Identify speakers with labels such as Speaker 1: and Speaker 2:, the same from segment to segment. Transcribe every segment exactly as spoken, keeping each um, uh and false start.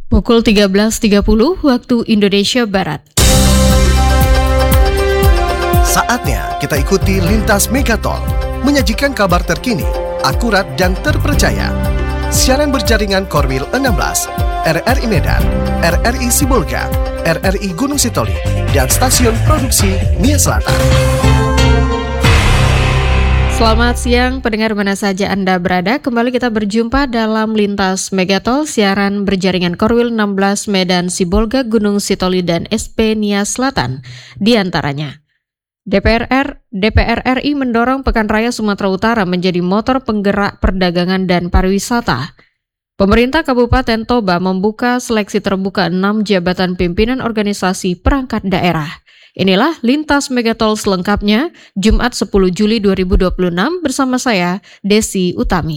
Speaker 1: Pukul tiga belas tiga puluh waktu Indonesia Barat.
Speaker 2: Saatnya kita ikuti Lintas Megatol, menyajikan kabar terkini, akurat dan terpercaya. Siaran berjaringan Korwil enam belas, R R I Medan, R R I Sibolga, R R I Gunung Sitoli, dan stasiun produksi Nia Selatan.
Speaker 1: Selamat siang pendengar mana saja Anda berada. Kembali kita berjumpa dalam Lintas Megatol, siaran berjaringan Korwil enam belas Medan, Sibolga, Gunung Sitoli, dan S P Nia Selatan. Di antaranya, D P R R, D P R R I mendorong Pekan Raya Sumatera Utara menjadi motor penggerak perdagangan dan pariwisata. Pemerintah Kabupaten Toba membuka seleksi terbuka enam jabatan pimpinan organisasi perangkat daerah. Inilah Lintas Megatol selengkapnya, Jumat sepuluh Juli dua ribu dua puluh enam bersama saya, Desi Utami.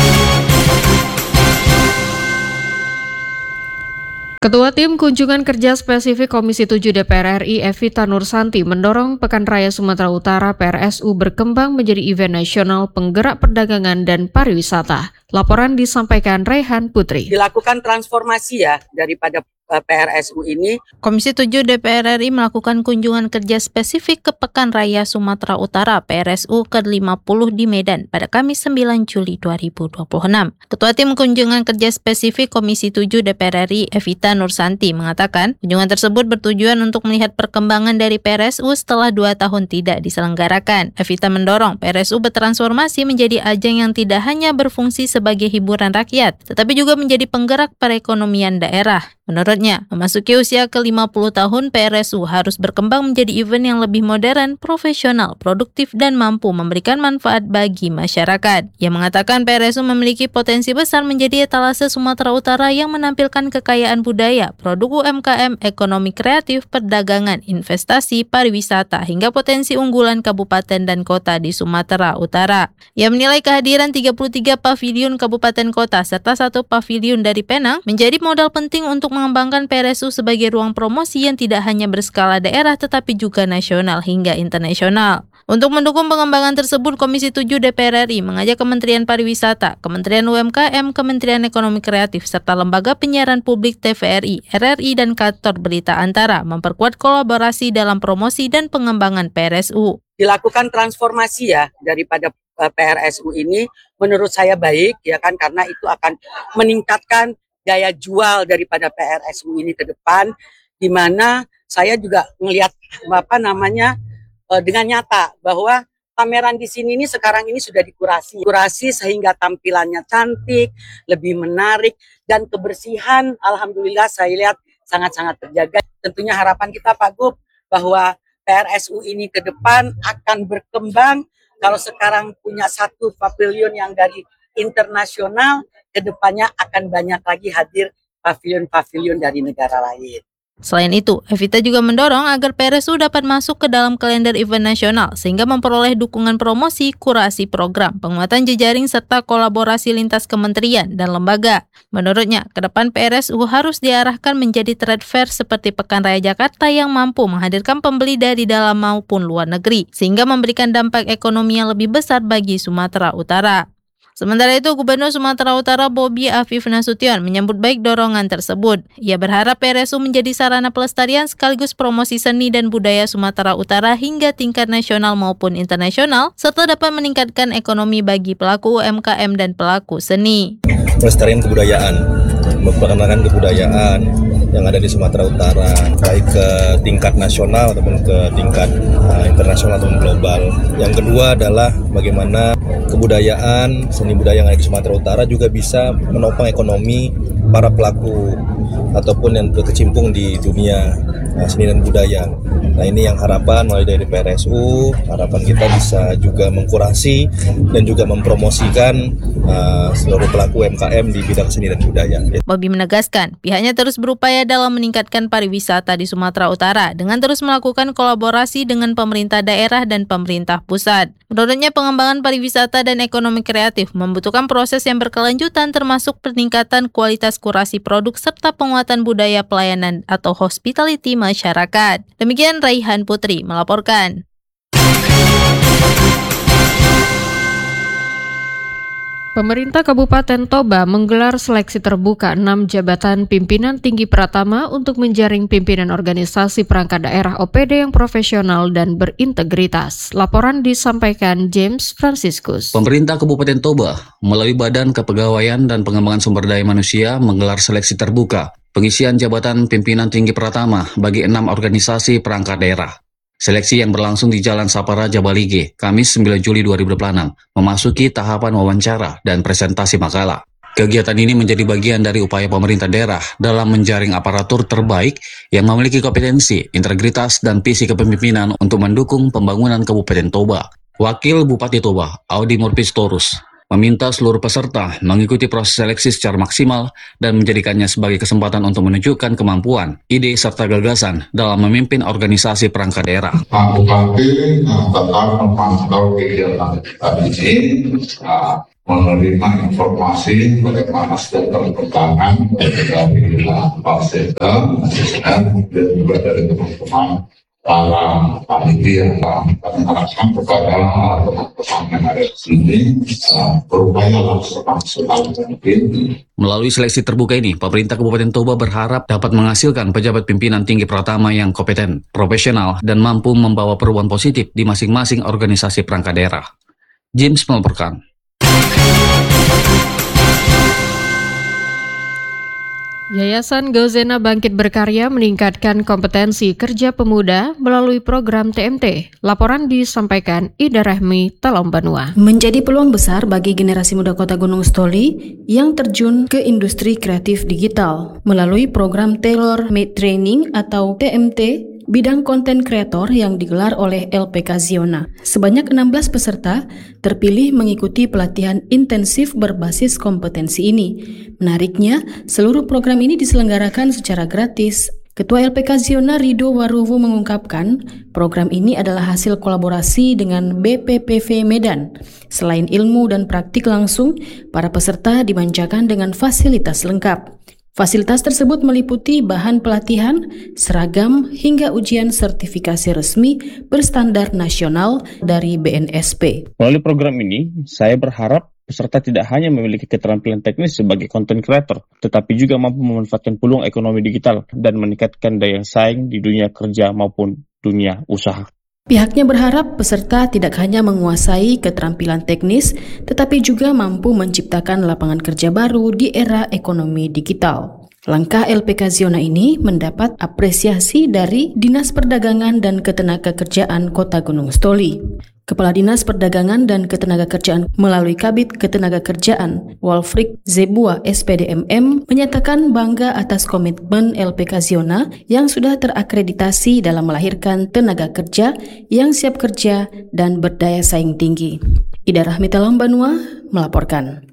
Speaker 1: Ketua Tim Kunjungan Kerja Spesifik Komisi tujuh D P R R I Evita Nursanti mendorong Pekan Raya Sumatera Utara P R S U berkembang menjadi event nasional penggerak perdagangan dan pariwisata. Laporan disampaikan Raihan Putri.
Speaker 3: Dilakukan transformasi ya daripada P R S U ini.
Speaker 4: Komisi tujuh D P R R I melakukan kunjungan kerja spesifik ke Pekan Raya Sumatera Utara P R S U ke lima puluh di Medan pada Kamis sembilan Juli dua ribu dua puluh enam. Ketua Tim Kunjungan Kerja Spesifik Komisi tujuh D P R R I Evita Nursanti mengatakan kunjungan tersebut bertujuan untuk melihat perkembangan dari P R S U setelah dua tahun tidak diselenggarakan. Evita mendorong P R S U bertransformasi menjadi ajang yang tidak hanya berfungsi sebagai hiburan rakyat, tetapi juga menjadi penggerak perekonomian daerah. Menurutnya, memasuki usia ke lima puluh tahun, P R S U harus berkembang menjadi event yang lebih modern, profesional, produktif, dan mampu memberikan manfaat bagi masyarakat. Ia mengatakan P R S U memiliki potensi besar menjadi etalase Sumatera Utara yang menampilkan kekayaan budaya, produk U M K M, ekonomi kreatif, perdagangan, investasi, pariwisata, hingga potensi unggulan kabupaten dan kota di Sumatera Utara. Ia menilai kehadiran tiga puluh tiga paviliun kabupaten kota serta satu paviliun dari Penang menjadi modal penting untuk mengembangkan P R S U sebagai ruang promosi yang tidak hanya berskala daerah tetapi juga nasional hingga internasional. Untuk mendukung pengembangan tersebut, Komisi tujuh D P R R I mengajak Kementerian Pariwisata, Kementerian U M K M, Kementerian Ekonomi Kreatif, serta Lembaga Penyiaran Publik T V R I, R R I, dan Kantor Berita Antara memperkuat kolaborasi dalam promosi dan pengembangan P R S U.
Speaker 3: Dilakukan transformasi ya daripada P R S U ini menurut saya baik ya kan, karena itu akan meningkatkan daya jual daripada P R S U ini ke depan, di mana saya juga melihat apa namanya dengan nyata bahwa pameran di sini ini sekarang ini sudah dikurasi, kurasi sehingga tampilannya cantik, lebih menarik, dan kebersihan alhamdulillah saya lihat sangat-sangat terjaga. Tentunya harapan kita Pak Gub bahwa P R S U ini ke depan akan berkembang. Kalau sekarang punya satu pavilion yang dari internasional, kedepannya akan banyak lagi hadir pavilion-pavilion dari negara lain.
Speaker 4: Selain itu, Evita juga mendorong agar P R S U dapat masuk ke dalam kalender event nasional sehingga memperoleh dukungan promosi, kurasi program, penguatan jejaring, serta kolaborasi lintas kementerian dan lembaga. Menurutnya, ke depan P R S U harus diarahkan menjadi trade fair seperti Pekan Raya Jakarta yang mampu menghadirkan pembeli dari dalam maupun luar negeri, sehingga memberikan dampak ekonomi yang lebih besar bagi Sumatera Utara. Sementara itu, Gubernur Sumatera Utara Bobi Afif Nasution menyambut baik dorongan tersebut. Ia berharap P R S U menjadi sarana pelestarian sekaligus promosi seni dan budaya Sumatera Utara hingga tingkat nasional maupun internasional, serta dapat meningkatkan ekonomi bagi pelaku U M K M dan pelaku seni.
Speaker 5: Pelestarian kebudayaan, memperkenalkan kebudayaan yang ada di Sumatera Utara, baik ke tingkat nasional ataupun ke tingkat uh, internasional ataupun global. Yang kedua adalah bagaimana kebudayaan, seni budaya yang ada di Sumatera Utara juga bisa menopang ekonomi para pelaku ataupun yang berkecimpung di dunia uh, seni dan budaya. Nah, ini yang harapan mulai dari P R S U, harapan kita bisa juga mengkurasi dan juga mempromosikan uh, seluruh pelaku U M K M di bidang seni dan budaya.
Speaker 4: Bobi menegaskan, pihaknya terus berupaya dalam meningkatkan pariwisata di Sumatera Utara dengan terus melakukan kolaborasi dengan pemerintah daerah dan pemerintah pusat. Menurutnya, pengembangan pariwisata dan ekonomi kreatif membutuhkan proses yang berkelanjutan termasuk peningkatan kualitas kurasi produk serta penguatan budaya pelayanan atau hospitality masyarakat. Demikian Raihan Putri melaporkan.
Speaker 1: Pemerintah Kabupaten Toba menggelar seleksi terbuka enam jabatan pimpinan tinggi Pratama untuk menjaring pimpinan organisasi perangkat daerah O P D yang profesional dan berintegritas. Laporan disampaikan James Franciscus.
Speaker 6: Pemerintah Kabupaten Toba melalui Badan Kepegawaian dan Pengembangan Sumber Daya Manusia menggelar seleksi terbuka pengisian jabatan pimpinan tinggi Pratama bagi enam organisasi perangkat daerah. Seleksi yang berlangsung di Jalan Sapara Jabalige, Kamis sembilan Juli dua ribu dua puluh enam, memasuki tahapan wawancara dan presentasi makalah. Kegiatan ini menjadi bagian dari upaya pemerintah daerah dalam menjaring aparatur terbaik yang memiliki kompetensi, integritas, dan visi kepemimpinan untuk mendukung pembangunan Kabupaten Toba. Wakil Bupati Toba, Audi Murpistorus, meminta seluruh peserta mengikuti proses seleksi secara maksimal dan menjadikannya sebagai kesempatan untuk menunjukkan kemampuan, ide, serta gagasan dalam memimpin organisasi perangkat daerah.
Speaker 7: Pak Bupati tetap memantau kegiatan kita ini, uh, menerima informasi bagaimana setiap perkembangan dari Pak Sekda dan juga dari teman-teman para panitia. Kami harapkan kepada teman-teman yang ada di sini berupaya langsung selalu mungkin.
Speaker 6: Melalui seleksi terbuka ini, pemerintah Kabupaten Toba berharap dapat menghasilkan pejabat pimpinan tinggi Pratama yang kompeten, profesional, dan mampu membawa perubahan positif di masing-masing organisasi perangkat daerah. James melaporkan.
Speaker 1: Yayasan Gauzena Bangkit Berkarya meningkatkan kompetensi kerja pemuda melalui program T M T. Laporan disampaikan Ida Rahmi, Talombanua.
Speaker 8: Menjadi peluang besar bagi generasi muda Kota Gunung Sitoli yang terjun ke industri kreatif digital melalui program Tailor Made Training atau T M T bidang konten kreator yang digelar oleh L P K Ziona. Sebanyak enam belas peserta terpilih mengikuti pelatihan intensif berbasis kompetensi ini. Menariknya, seluruh program ini diselenggarakan secara gratis. Ketua L P K Ziona Rido Waruwu mengungkapkan, program ini adalah hasil kolaborasi dengan B P P V Medan. Selain ilmu dan praktik langsung, para peserta dimanjakan dengan fasilitas lengkap. Fasilitas tersebut meliputi bahan pelatihan, seragam, hingga ujian sertifikasi resmi berstandar nasional dari B N S P.
Speaker 9: Melalui program ini, saya berharap peserta tidak hanya memiliki keterampilan teknis sebagai content creator, tetapi juga mampu memanfaatkan peluang ekonomi digital dan meningkatkan daya saing di dunia kerja maupun dunia usaha.
Speaker 8: Pihaknya berharap peserta tidak hanya menguasai keterampilan teknis, tetapi juga mampu menciptakan lapangan kerja baru di era ekonomi digital. Langkah L P K Ziona ini mendapat apresiasi dari Dinas Perdagangan dan Ketenagakerjaan Kota Gunung Sitoli. Kepala Dinas Perdagangan dan Ketenagakerjaan melalui Kabid Ketenagakerjaan Walfric Zebua S P D M M menyatakan bangga atas komitmen L P K Ziona yang sudah terakreditasi dalam melahirkan tenaga kerja yang siap kerja dan berdaya saing tinggi. Ida Rahmi, Talombanua melaporkan.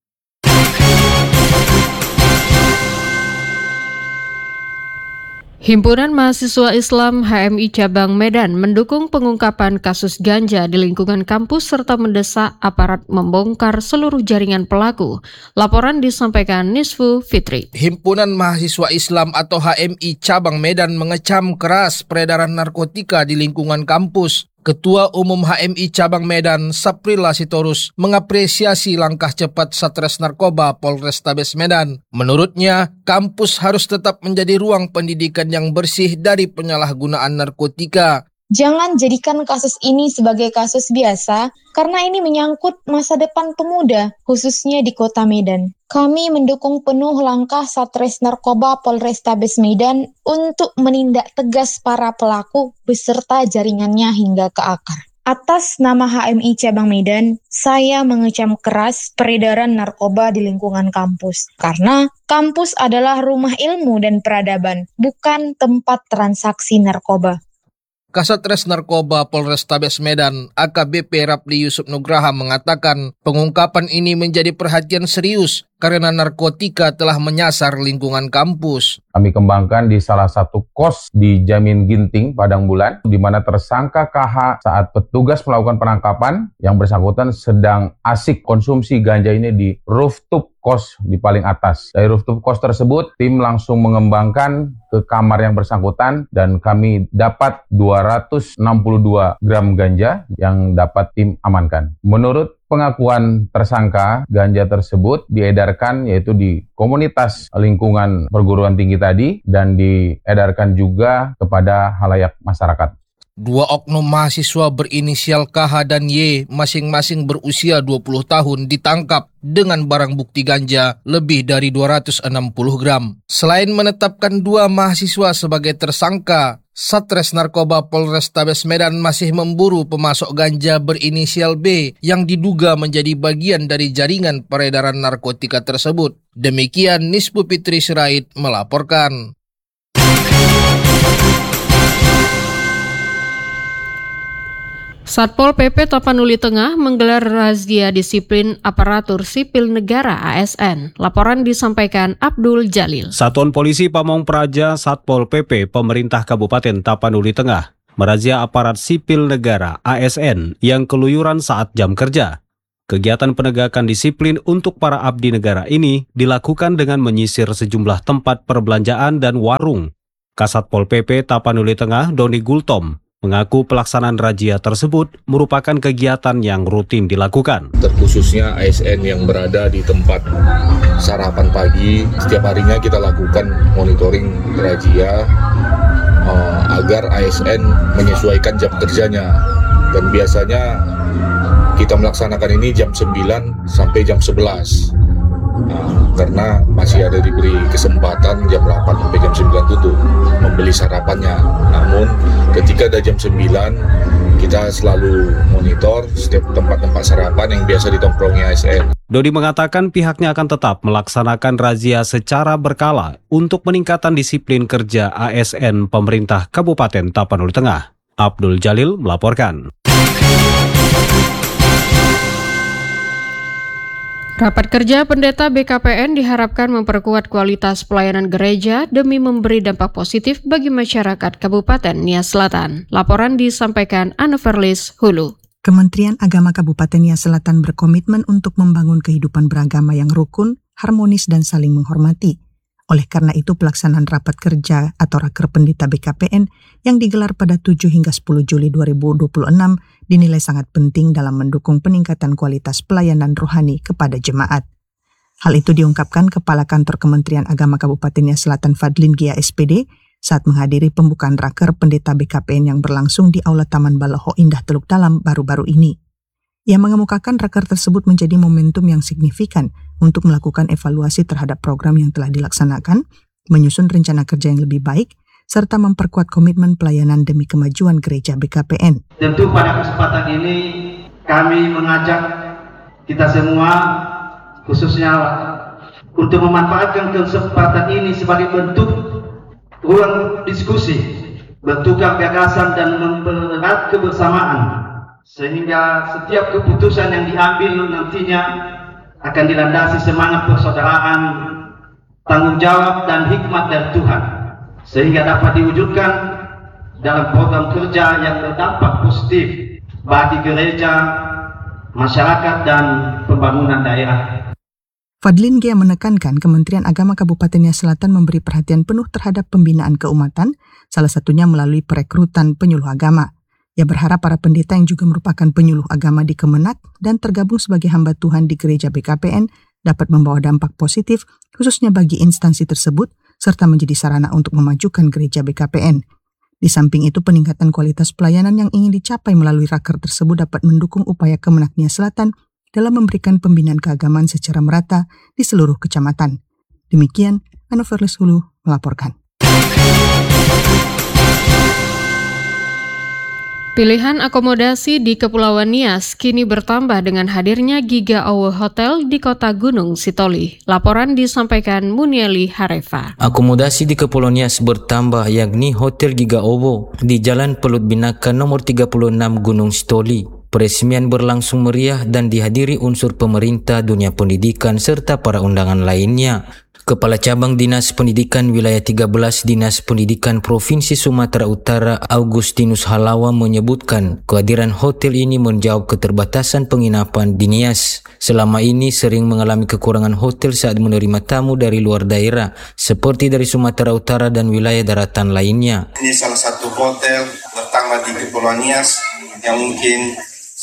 Speaker 1: Himpunan Mahasiswa Islam H M I Cabang Medan mendukung pengungkapan kasus ganja di lingkungan kampus serta mendesak aparat membongkar seluruh jaringan pelaku. Laporan disampaikan Nisfu Fitri.
Speaker 10: Himpunan Mahasiswa Islam atau H M I Cabang Medan mengecam keras peredaran narkotika di lingkungan kampus. Ketua Umum H M I Cabang Medan, Saprila Sitorus, mengapresiasi langkah cepat Satres Narkoba Polrestabes Medan. Menurutnya, kampus harus tetap menjadi ruang pendidikan yang bersih dari penyalahgunaan narkotika.
Speaker 11: Jangan jadikan kasus ini sebagai kasus biasa, karena ini menyangkut masa depan pemuda, khususnya di Kota Medan. Kami mendukung penuh langkah Satres Narkoba Polrestabes Medan untuk menindak tegas para pelaku beserta jaringannya hingga ke akar. Atas nama H M I Cabang Medan, saya mengecam keras peredaran narkoba di lingkungan kampus. Karena kampus adalah rumah ilmu dan peradaban, bukan tempat transaksi narkoba.
Speaker 10: Kasatres Narkoba Polrestabes Medan, A K B P Rapli Yusuf Nugraha mengatakan pengungkapan ini menjadi perhatian serius karena narkotika telah menyasar lingkungan kampus.
Speaker 12: Kami kembangkan di salah satu kos di Jamin Ginting, Padang Bulan, di mana tersangka K H saat petugas melakukan penangkapan yang bersangkutan sedang asik konsumsi ganja ini di rooftop kos di paling atas. Dari rooftop kos tersebut, tim langsung mengembangkan ke kamar yang bersangkutan dan kami dapat dua ratus enam puluh dua gram ganja yang dapat tim amankan. Menurut pengakuan tersangka, ganja tersebut diedarkan yaitu di komunitas lingkungan perguruan tinggi tadi dan diedarkan juga kepada halayak masyarakat.
Speaker 10: Dua oknum mahasiswa berinisial K H dan Y masing-masing berusia dua puluh tahun ditangkap dengan barang bukti ganja lebih dari dua ratus enam puluh gram. Selain menetapkan dua mahasiswa sebagai tersangka, Satres Narkoba Polrestabes Medan masih memburu pemasok ganja berinisial B yang diduga menjadi bagian dari jaringan peredaran narkotika tersebut. Demikian Nisbu Fitri Sirait melaporkan.
Speaker 1: Satpol P P Tapanuli Tengah menggelar razia disiplin aparatur sipil negara A S N. Laporan disampaikan Abdul Jalil.
Speaker 13: Satuan Polisi Pamong Praja Satpol P P Pemerintah Kabupaten Tapanuli Tengah merazia aparat sipil negara A S N yang keluyuran saat jam kerja. Kegiatan penegakan disiplin untuk para abdi negara ini dilakukan dengan menyisir sejumlah tempat perbelanjaan dan warung. Kasatpol P P Tapanuli Tengah Doni Gultom mengaku pelaksanaan razia tersebut merupakan kegiatan yang rutin dilakukan.
Speaker 14: Terkhususnya A S N yang berada di tempat sarapan pagi, setiap harinya kita lakukan monitoring razia uh, agar A S N menyesuaikan jam kerjanya. Dan biasanya kita melaksanakan ini jam sembilan sampai jam sebelas. Nah, karena masih ada diberi kesempatan jam delapan sampai jam sembilan tutup membeli sarapannya. Namun ketika ada jam sembilan kita selalu monitor setiap tempat-tempat sarapan yang biasa ditongkrongi A S N.
Speaker 13: Dodi mengatakan pihaknya akan tetap melaksanakan razia secara berkala untuk peningkatan disiplin kerja A S N pemerintah Kabupaten Tapanuli Tengah. Abdul Jalil melaporkan.
Speaker 1: Rapat kerja pendeta B K P N diharapkan memperkuat kualitas pelayanan gereja demi memberi dampak positif bagi masyarakat Kabupaten Nias Selatan. Laporan disampaikan Anne Verlis Hulu.
Speaker 15: Kementerian Agama Kabupaten Nias Selatan berkomitmen untuk membangun kehidupan beragama yang rukun, harmonis, dan saling menghormati. Oleh karena itu, pelaksanaan rapat kerja atau Raker Pendeta B K P N yang digelar pada tujuh hingga sepuluh Juli dua ribu dua puluh enam dinilai sangat penting dalam mendukung peningkatan kualitas pelayanan rohani kepada jemaat. Hal itu diungkapkan Kepala Kantor Kementerian Agama Kabupaten Nias Selatan Fadlin Gia S P D saat menghadiri pembukaan Raker Pendeta B K P N yang berlangsung di Aula Taman Balaho Indah Teluk Dalam baru-baru ini. Ia mengemukakan raker tersebut menjadi momentum yang signifikan untuk melakukan evaluasi terhadap program yang telah dilaksanakan, menyusun rencana kerja yang lebih baik, serta memperkuat komitmen pelayanan demi kemajuan gereja B K P N.
Speaker 16: Tentu pada kesempatan ini kami mengajak kita semua, khususnya untuk memanfaatkan kesempatan ini sebagai bentuk ruang diskusi, bertukar gagasan dan mempererat kebersamaan, sehingga setiap keputusan yang diambil nantinya akan dilandasi semangat persaudaraan, tanggung jawab dan hikmat dari Tuhan, sehingga dapat diwujudkan dalam program kerja yang berdampak positif bagi gereja, masyarakat, dan pembangunan daerah.
Speaker 15: Fadlin Gia menekankan Kementerian Agama Kabupaten Nias Selatan memberi perhatian penuh terhadap pembinaan keumatan, salah satunya melalui perekrutan penyuluh agama. Ia berharap para pendeta yang juga merupakan penyuluh agama di Kemenak dan tergabung sebagai hamba Tuhan di gereja B K P N dapat membawa dampak positif khususnya bagi instansi tersebut serta menjadi sarana untuk memajukan gereja B K P N. Di samping itu, peningkatan kualitas pelayanan yang ingin dicapai melalui raker tersebut dapat mendukung upaya Kemenak Nias Selatan dalam memberikan pembinaan keagamaan secara merata di seluruh kecamatan. Demikian, Anne Verlis Hulu melaporkan.
Speaker 1: Pilihan akomodasi di Kepulauan Nias kini bertambah dengan hadirnya Giga Owo Hotel di Kota Gunung Sitoli. Laporan disampaikan Munieli Harefa.
Speaker 17: Akomodasi di Kepulauan Nias bertambah, yakni Hotel Giga Owo di Jalan Pelut Binaka nomor tiga puluh enam Gunung Sitoli. Peresmian berlangsung meriah dan dihadiri unsur pemerintah, dunia pendidikan, serta para undangan lainnya. Kepala Cabang Dinas Pendidikan Wilayah tiga belas Dinas Pendidikan Provinsi Sumatera Utara Augustinus Halawa menyebutkan kehadiran hotel ini menjawab keterbatasan penginapan di Nias. Selama ini sering mengalami kekurangan hotel saat menerima tamu dari luar daerah seperti dari Sumatera Utara dan wilayah daratan lainnya.
Speaker 18: Ini salah satu hotel pertama di Kepulauan Nias yang mungkin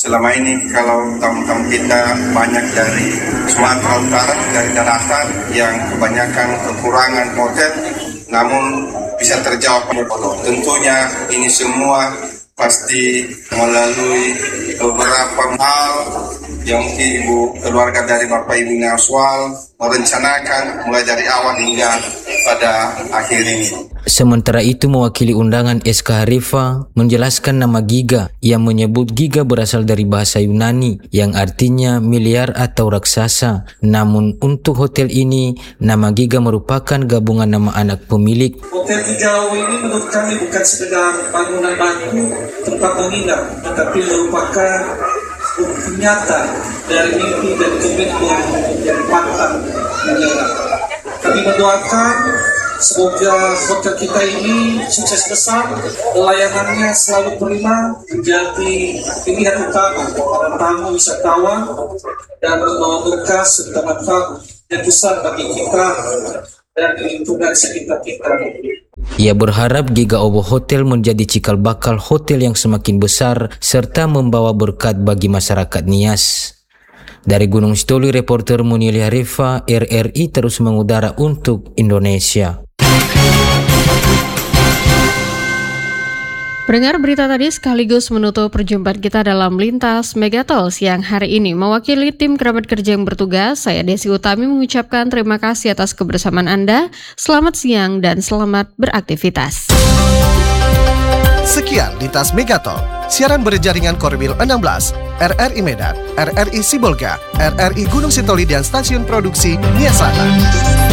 Speaker 18: Selama ini kalau tamu-tamu kita banyak dari Sumatera Utara, dari daratan yang kebanyakan kekurangan hotel, namun bisa terjawab. Tentunya ini semua pasti melalui beberapa hal yang mungkin ibu keluarga dari Bapak Ibu Naswal merencanakan mulai dari awal hingga pada akhir ini.
Speaker 17: Sementara itu mewakili undangan S K Harifa menjelaskan nama Giga yang menyebut Giga berasal dari bahasa Yunani yang artinya miliar atau raksasa. Namun untuk hotel ini nama Giga merupakan gabungan nama anak pemilik.
Speaker 19: Hotel Giga ini menurut kami bukan sekedar bangunan batu tempat menginap, tetapi merupakan bukti nyata dari mimpi dan komitmen yang pantang menyerah. Kami mendoakan semoga hotel kita ini sukses besar, layanannya selalu prima, menjadi pilihan utama para tamu wisatawan dan membawa berkah serta manfaat yang besar bagi kita dan lingkungan sekitar kita.
Speaker 17: Ia berharap Giga Obo Hotel menjadi cikal bakal hotel yang semakin besar serta membawa berkat bagi masyarakat Nias. Dari Gunung Sitoli, reporter Munili Harifa, R R I terus mengudara untuk Indonesia.
Speaker 1: Pendengar, berita tadi sekaligus menutup perjumpaan kita dalam Lintas Megatol siang hari ini. Mewakili tim kerabat kerja yang bertugas, saya Desi Utami mengucapkan terima kasih atas kebersamaan Anda. Selamat siang dan selamat beraktivitas.
Speaker 2: Sekian Lintas Megatol, siaran berjaringan Korwil enam belas, R R I Medan, R R I Sibolga, R R I Gunung Sitoli dan Stasiun Produksi Nias Selatan.